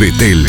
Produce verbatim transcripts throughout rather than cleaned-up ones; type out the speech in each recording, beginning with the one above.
Betel.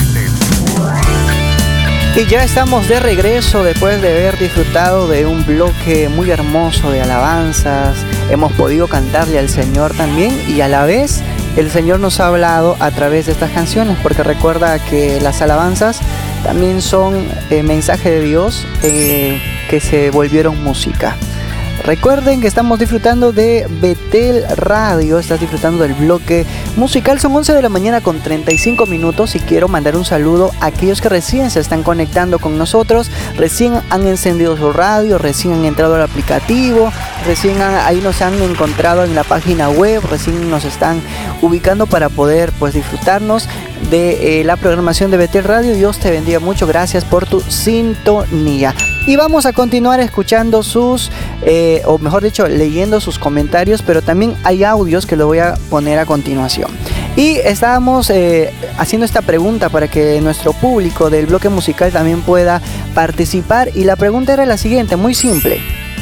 Y ya estamos de regreso después de haber disfrutado de un bloque muy hermoso de alabanzas. Hemos podido cantarle al Señor también y a la vez el Señor nos ha hablado a través de estas canciones, porque recuerda que las alabanzas también son eh, mensaje de Dios eh, que se volvieron música. Recuerden que estamos disfrutando de Betel Radio, estás disfrutando del bloque musical. Son once de la mañana con treinta y cinco minutos y quiero mandar un saludo a aquellos que recién se están conectando con nosotros, recién han encendido su radio, recién han entrado al aplicativo, recién han, ahí nos han encontrado en la página web, recién nos están ubicando para poder pues disfrutarnos de eh, la programación de Betel Radio. Dios te bendiga mucho, gracias por tu sintonía. Y vamos a continuar escuchando sus, eh, o mejor dicho, leyendo sus comentarios, pero también hay audios que lo voy a poner a continuación. Y estábamos eh, haciendo esta pregunta para que nuestro público del bloque musical también pueda participar. Y la pregunta era la siguiente, muy simple.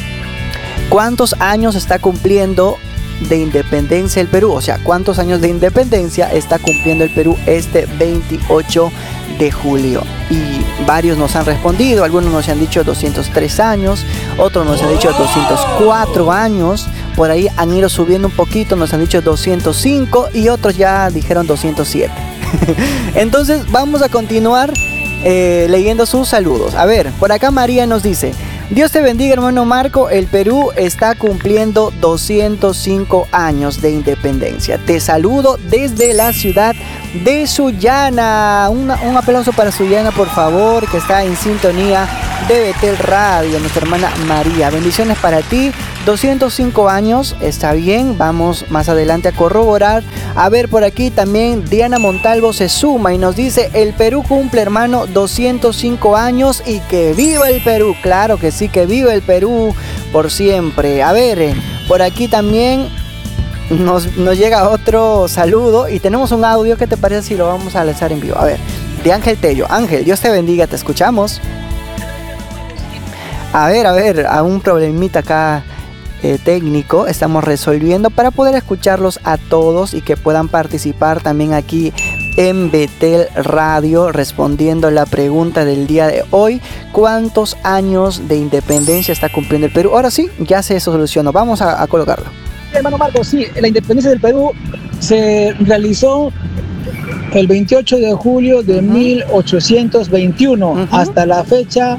¿Cuántos años está cumpliendo de independencia el Perú? O sea, ¿cuántos años de independencia está cumpliendo el Perú este veintiocho de julio? Y varios nos han respondido, algunos nos han dicho doscientos tres años, otros nos han dicho doscientos cuatro años, por ahí han ido subiendo un poquito, nos han dicho doscientos cinco y otros ya dijeron doscientos siete. Entonces vamos a continuar eh, leyendo sus saludos. A ver, por acá María nos dice: Dios te bendiga, hermano Marco, el Perú está cumpliendo doscientos cinco años de independencia. Te saludo desde la ciudad de Sullana. Una, un aplauso para Sullana, por favor, que está en sintonía de Betel Radio, nuestra hermana María. Bendiciones para ti. doscientos cinco años, está bien, vamos más adelante a corroborar. A ver, por aquí también Diana Montalvo se suma y nos dice: el Perú cumple, hermano, doscientos cinco años y que viva el Perú. Claro que sí, que viva el Perú por siempre. A ver, eh, por aquí también nos, nos llega otro saludo y tenemos un audio. ¿Qué te parece si lo vamos a lanzar en vivo? A ver, de Ángel Tello. Ángel, Dios te bendiga, te escuchamos. A ver, a ver, a un problemita acá Eh, técnico estamos resolviendo para poder escucharlos a todos y que puedan participar también aquí en Betel Radio respondiendo la pregunta del día de hoy: ¿cuántos años de independencia está cumpliendo el Perú? Ahora sí, ya se solucionó, vamos a, a colocarlo. Hermano Marco, sí, la independencia del Perú se realizó el veintiocho de julio de uh-huh. mil ochocientos veintiuno. Uh-huh. Hasta la fecha,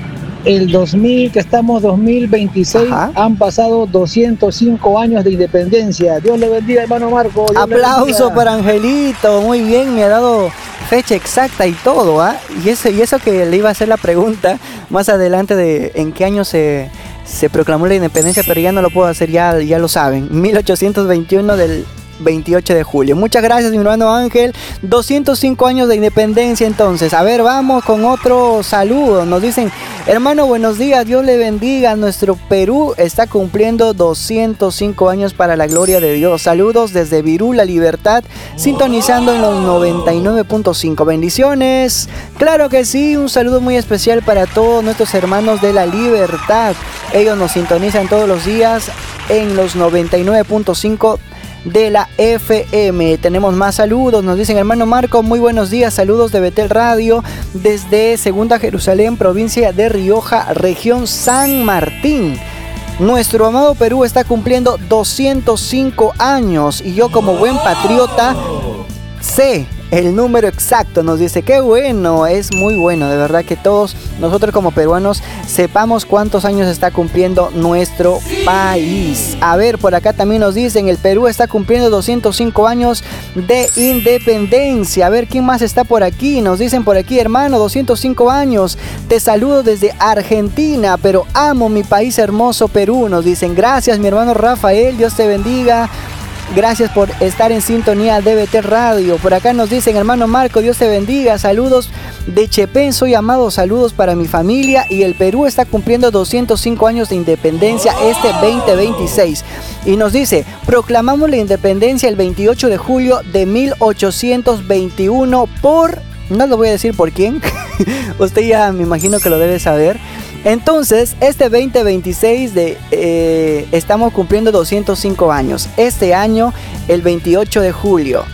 el dos mil, que estamos dos mil veintiséis, ajá, han pasado doscientos cinco años de independencia. Dios le bendiga, hermano Marco. Dios Aplauso para Angelito, muy bien, me ha dado fecha exacta y todo, ¿ah? ¿eh? Y eso, y eso que le iba a hacer la pregunta más adelante de en qué año se, se proclamó la independencia, pero ya no lo puedo hacer, ya, ya lo saben, mil ochocientos veintiuno del veintiocho de julio. Muchas gracias, mi hermano Ángel. doscientos cinco años de independencia entonces. A ver, vamos con otro saludo. Nos dicen: hermano, buenos días, Dios le bendiga. Nuestro Perú está cumpliendo doscientos cinco años para la gloria de Dios. Saludos desde Virú, La Libertad, sintonizando en los noventa y nueve punto cinco. Bendiciones. Claro que sí, un saludo muy especial para todos nuestros hermanos de La Libertad. Ellos nos sintonizan todos los días en los noventa y nueve punto cinco de la F M. Tenemos más saludos. Nos dicen: hermano Marco, muy buenos días, saludos de Betel Radio desde Segunda Jerusalén, provincia de Rioja, región San Martín. Nuestro amado Perú está cumpliendo doscientos cinco años y yo, como buen patriota, sé el número exacto. Nos dice: qué bueno, es muy bueno, de verdad que todos nosotros como peruanos sepamos cuántos años está cumpliendo nuestro país. A ver, por acá también nos dicen: el Perú está cumpliendo doscientos cinco años de independencia. A ver, ¿quién más está por aquí? Nos dicen por aquí: hermano, doscientos cinco años, te saludo desde Argentina, pero amo mi país hermoso Perú. Nos dicen: gracias, mi hermano Rafael, Dios te bendiga. Gracias por estar en sintonía de Betel Radio. Por acá nos dicen: hermano Marco, Dios te bendiga. Saludos de Chepén, soy amado. Saludos para mi familia. Y el Perú está cumpliendo doscientos cinco años de independencia este veinte veintiséis. Y nos dice: proclamamos la independencia el veintiocho de julio de mil ochocientos veintiuno por... no lo voy a decir por quién. Usted ya me imagino que lo debe saber. Entonces, este veinte veintiséis de, eh, estamos cumpliendo doscientos cinco años. Este año, el veintiocho de julio.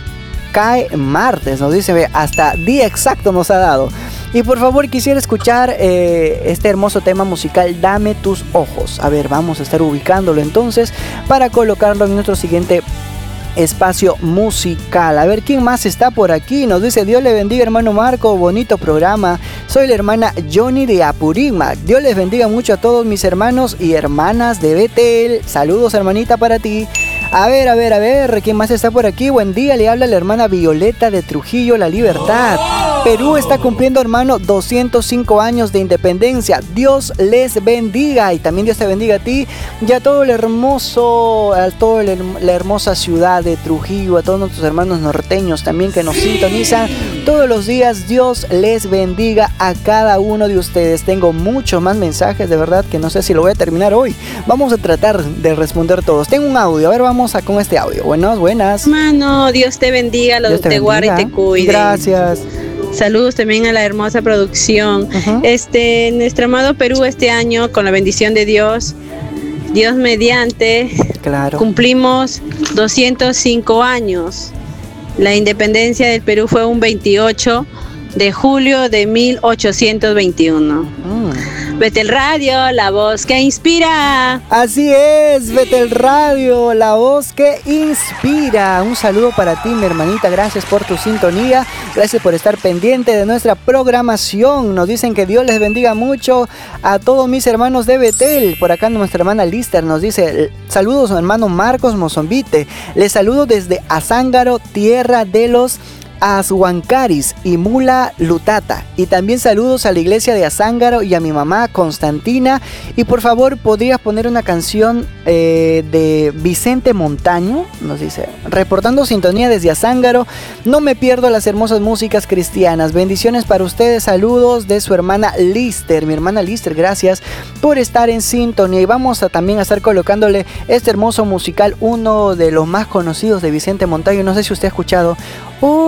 cae martes, nos dice, ve, hasta día exacto nos ha dado. Y por favor quisiera escuchar eh, este hermoso tema musical, Dame tus ojos. A ver, vamos a estar ubicándolo entonces para colocarlo en nuestro siguiente espacio musical. A ver, ¿quién más está por aquí? Nos dice, Dios le bendiga, hermano Marco, bonito programa. Soy la hermana Johnny de Apurímac. Dios les bendiga mucho a todos mis hermanos y hermanas de Betel. Saludos, hermanita, para ti. A ver, a ver, a ver, ¿quién más está por aquí? Buen día, le habla la hermana Violeta de Trujillo, La Libertad. Perú está cumpliendo, hermano, doscientos cinco años de independencia. Dios les bendiga y también Dios te bendiga a ti y a todo el hermoso, a toda la hermosa ciudad de Trujillo, a todos nuestros hermanos norteños también que nos sintonizan todos los días. Dios les bendiga a cada uno de ustedes. Tengo muchos más mensajes, de verdad que no sé si lo voy a terminar hoy. Vamos a tratar de responder todos. Tengo un audio, a ver, vamos a con este audio. Buenas, buenas. Hermano, Dios te bendiga, Dios te, te guarde y te cuide. Gracias. Saludos también a la hermosa producción. Uh-huh. Este, nuestro amado Perú este año, con la bendición de Dios, Dios mediante, claro, cumplimos doscientos cinco años. La independencia del Perú fue un veintiocho de julio de mil ochocientos veintiuno. Mm. Betel Radio, la voz que inspira. Así es, Betel Radio, la voz que inspira. Un saludo para ti, mi hermanita. Gracias por tu sintonía. Gracias por estar pendiente de nuestra programación. Nos dicen que Dios les bendiga mucho a todos mis hermanos de Betel. Por acá nuestra hermana Lister nos dice, saludos, hermano Marcos Mozombite. Les saludo desde Azángaro, tierra de los Azhuancaris y Mula Lutata. Y también saludos a la iglesia de Azángaro y a mi mamá Constantina. Y por favor, ¿podrías poner una canción eh, de Vicente Montaño? Nos dice, reportando sintonía desde Azángaro. No me pierdo las hermosas músicas cristianas. Bendiciones para ustedes. Saludos de su hermana Lister. Mi hermana Lister, gracias por estar en sintonía. Y vamos a también a estar colocándole este hermoso musical, uno de los más conocidos de Vicente Montaño. No sé si usted ha escuchado. Oh,